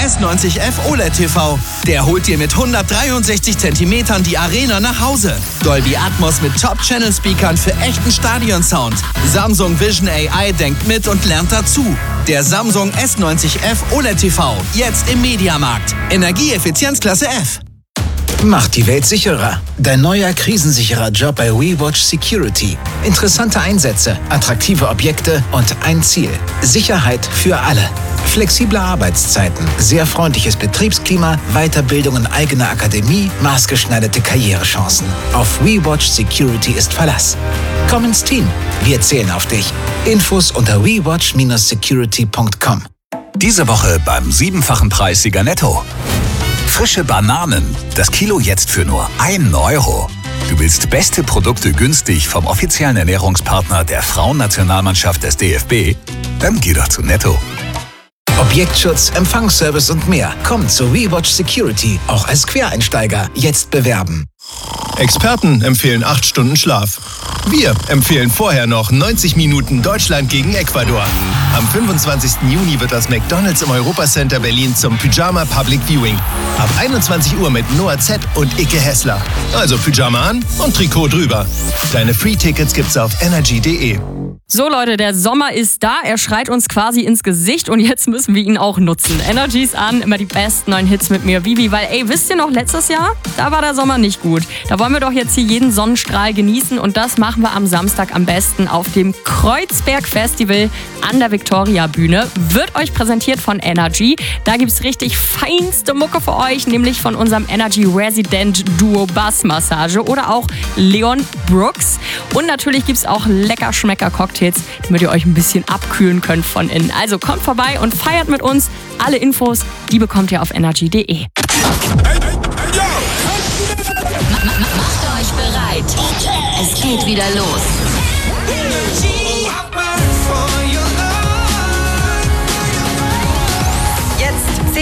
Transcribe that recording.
S90F OLED TV. Der holt dir mit 163 cm die Arena nach Hause. Dolby Atmos mit Top-Channel-Speakern für echten Stadionsound. Samsung Vision AI denkt mit und lernt dazu. Der Samsung S90F OLED TV. Jetzt im Mediamarkt. Energieeffizienzklasse F. Macht die Welt sicherer. Dein neuer krisensicherer Job bei WeWatch Security. Interessante Einsätze, attraktive Objekte und ein Ziel. Sicherheit für alle. Flexible Arbeitszeiten, sehr freundliches Betriebsklima, Weiterbildung in eigener Akademie, maßgeschneiderte Karrierechancen. Auf WeWatch Security ist Verlass. Komm ins Team. Wir zählen auf dich. Infos unter wewatch-security.com. Diese Woche beim 7-fachen Preissieger Netto. Frische Bananen, das Kilo jetzt für nur 1 Euro. Du willst beste Produkte günstig vom offiziellen Ernährungspartner der Frauennationalmannschaft des DFB? Dann geh doch zu Netto. Objektschutz, Empfangsservice und mehr. Komm zu WeWatch Security, auch als Quereinsteiger. Jetzt bewerben. Experten empfehlen 8 Stunden Schlaf. Wir empfehlen vorher noch 90 Minuten Deutschland gegen Ecuador. Am 25. Juni wird das McDonald's im Europacenter Berlin zum Pyjama Public Viewing. Ab 21 Uhr mit Noah Z. und Icke Hessler. Also Pyjama an und Trikot drüber. Deine Free-Tickets gibt's auf energy.de. So Leute, der Sommer ist da, er schreit uns quasi ins Gesicht und jetzt müssen wir ihn auch nutzen. Energy's an, immer die besten neuen Hits mit mir, Vivi, weil wisst ihr noch, letztes Jahr, da war der Sommer nicht gut. Da wollen wir doch jetzt hier jeden Sonnenstrahl genießen und das machen wir am Samstag am besten auf dem Kreuzberg Festival an der Victoria Bühne. Wird euch präsentiert von Energy. Da gibt's richtig feinste Mucke für euch, nämlich von unserem Energy Resident Duo Bass Massage oder auch Leon Brooks. Und natürlich gibt's auch lecker Schmecker Cocktails, damit ihr euch ein bisschen abkühlen könnt von innen. Also kommt vorbei und feiert mit uns. Alle Infos, die bekommt ihr auf energy.de. Macht euch bereit. Es geht wieder los. Energy.